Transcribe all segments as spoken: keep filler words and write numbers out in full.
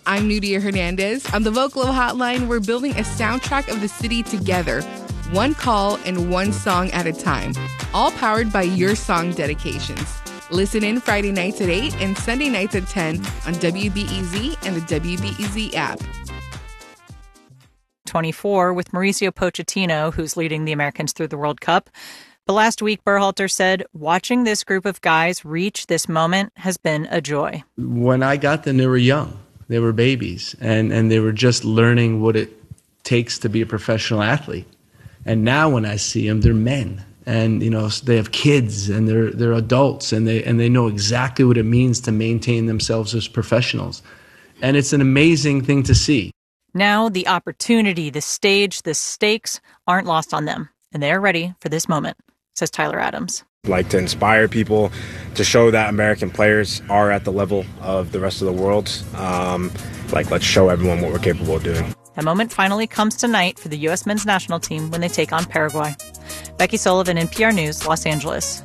I'm Nudia Hernandez. On the Vocalo Hotline, we're building a soundtrack of the city together, one call and one song at a time, all powered by your song dedications. Listen in Friday nights at eight and Sunday nights at ten on W B E Z and the W B E Z app. twenty-four with Mauricio Pochettino, who's leading the Americans through the World Cup. But last week, Berhalter said, watching this group of guys reach this moment has been a joy. When I got them, they were young. They were babies, and, and they were just learning what it takes to be a professional athlete. And now when I see them, they're men. And, you know, they have kids, and they're they're adults, and they and they know exactly what it means to maintain themselves as professionals. And it's an amazing thing to see. Now the opportunity, the stage, the stakes aren't lost on them, and they're ready for this moment, says Tyler Adams. Like to inspire people, to show that American players are at the level of the rest of the world. Um, like, let's show everyone what we're capable of doing. That moment finally comes tonight for the U S men's national team when they take on Paraguay. Becky Sullivan, N P R News, Los Angeles.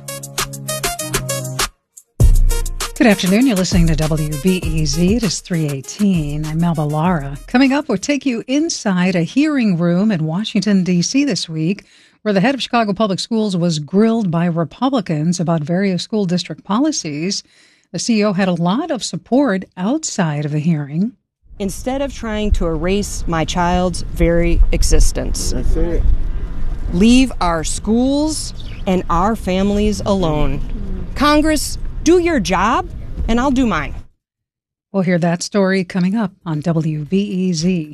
Good afternoon. You're listening to W B E Z. It is three eighteen. I'm Melba Lara. Coming up, we'll take you inside a hearing room in Washington, D C this week, where the head of Chicago Public Schools was grilled by Republicans about various school district policies. The C E O had a lot of support outside of the hearing. Instead of trying to erase my child's very existence, That's it. Leave our schools and our families alone. Congress, do your job, and I'll do mine. We'll hear that story coming up on W B E Z.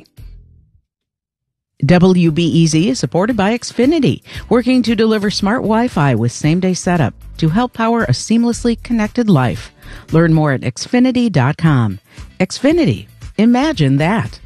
W B E Z is supported by Xfinity, working to deliver smart Wi-Fi with same-day setup to help power a seamlessly connected life. Learn more at xfinity dot com. Xfinity. Imagine that.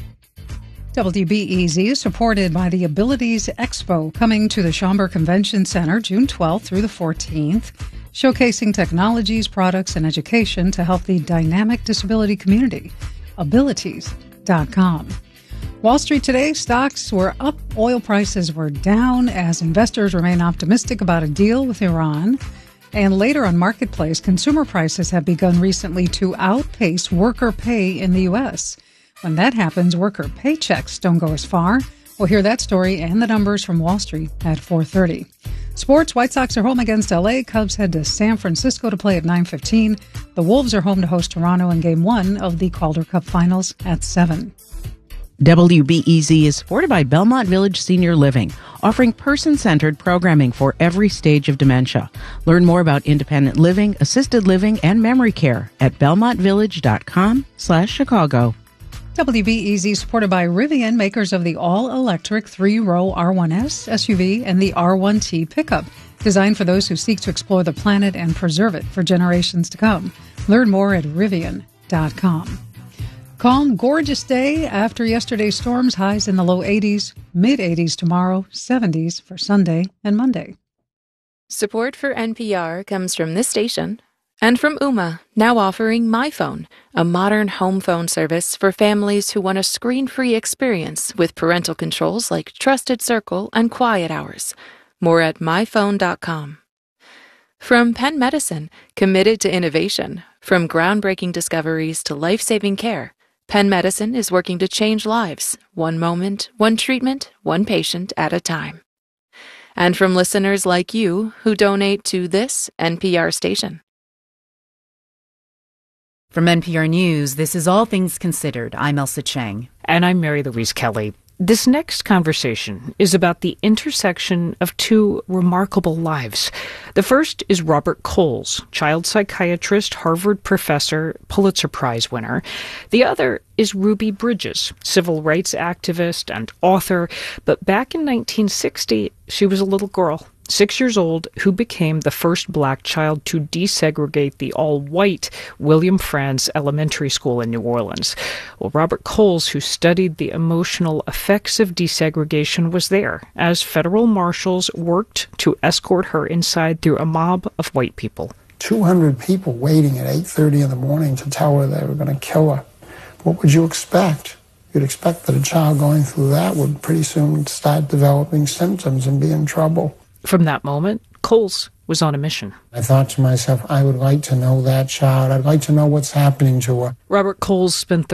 W B E Z is supported by the Abilities Expo, coming to the Schaumburg Convention Center June twelfth through the fourteenth, showcasing technologies, products, and education to help the dynamic disability community. abilities dot com. Wall Street today, stocks were up, oil prices were down as investors remain optimistic about a deal with Iran. And later on Marketplace, consumer prices have begun recently to outpace worker pay in the U S. When that happens, worker paychecks don't go as far. We'll hear that story and the numbers from Wall Street at four thirty. Sports, White Sox are home against L A. Cubs head to San Francisco to play at nine fifteen. The Wolves are home to host Toronto in Game one of the Calder Cup Finals at seven. W B E Z is supported by Belmont Village Senior Living, offering person-centered programming for every stage of dementia. Learn more about independent living, assisted living, and memory care at belmont village dot com slash Chicago. W B E Z supported by Rivian, makers of the all-electric three-row R one S S U V and the R one T pickup, designed for those who seek to explore the planet and preserve it for generations to come. Learn more at rivian dot com. Calm, gorgeous day after yesterday's storms. Highs in the low eighties, mid-eighties tomorrow, seventies for Sunday and Monday. Support for N P R comes from this station and from Ooma, now offering MyPhone, a modern home phone service for families who want a screen-free experience with parental controls like Trusted Circle and Quiet Hours. More at my phone dot com. From Penn Medicine, committed to innovation. From groundbreaking discoveries to life-saving care, Penn Medicine is working to change lives, one moment, one treatment, one patient at a time. And from listeners like you who donate to this N P R station. From N P R News, this is All Things Considered. I'm Elsa Chang. And I'm Mary Louise Kelly. This next conversation is about the intersection of two remarkable lives. The first is Robert Coles, child psychiatrist, Harvard professor, Pulitzer Prize winner. The other is Ruby Bridges, civil rights activist and author. But back in nineteen sixty, she was a little girl, six years old, who became the first black child to desegregate the all-white William Franz Elementary School in New Orleans. Well, Robert Coles, who studied the emotional effects of desegregation, was there as federal marshals worked to escort her inside through a mob of white people. two hundred people waiting at eight thirty in the morning to tell her they were going to kill her. What would you expect? You'd expect that a child going through that would pretty soon start developing symptoms and be in trouble. From that moment, Coles was on a mission. I thought to myself, I would like to know that child. I'd like to know what's happening to her. Robert Coles spent